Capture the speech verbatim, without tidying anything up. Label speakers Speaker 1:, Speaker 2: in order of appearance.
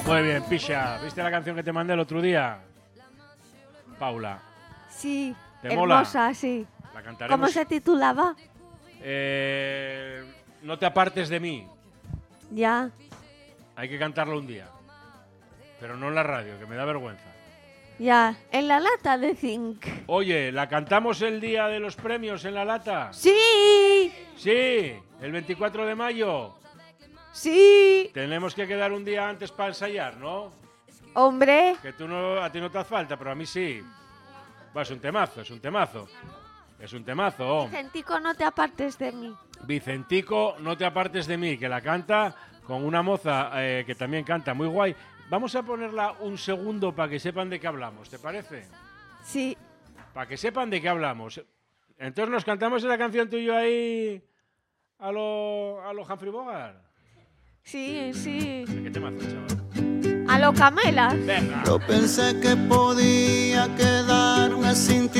Speaker 1: Muy bien, Pisha. ¿Viste la canción que te mandé el otro día? Paula.
Speaker 2: Sí,
Speaker 1: ¿Te mola?
Speaker 2: hermosa, sí.
Speaker 1: La cantaremos.
Speaker 2: ¿Cómo se titulaba?
Speaker 1: Eh, no te apartes de mí.
Speaker 2: Ya.
Speaker 1: Hay que cantarlo un día. Pero no en la radio, que me da vergüenza.
Speaker 2: Ya, en la lata de zinc.
Speaker 1: Oye, ¿la cantamos el día de los premios en la lata?
Speaker 2: ¡Sí!
Speaker 1: Sí, el veinticuatro de mayo.
Speaker 2: ¡Sí!
Speaker 1: Tenemos que quedar un día antes para ensayar, ¿no?
Speaker 2: Hombre.
Speaker 1: Que tú no, a ti no te hace falta, pero a mí sí. Va, es un temazo, es un temazo. Es un temazo.
Speaker 2: Vicentico, no te apartes de mí.
Speaker 1: Vicentico, no te apartes de mí, que la canta con una moza eh, que también canta muy guay. Vamos a ponerla un segundo para que sepan de qué hablamos, ¿te parece?
Speaker 2: Sí.
Speaker 1: Para que sepan de qué hablamos. Entonces nos cantamos esa canción tuyo ahí a lo, a lo Humphrey Bogart.
Speaker 2: Sí, sí.
Speaker 1: ¿Qué temazo, chaval?
Speaker 2: A lo Camelas.
Speaker 1: Venga.
Speaker 3: Yo pensé que podía quedarme sin ti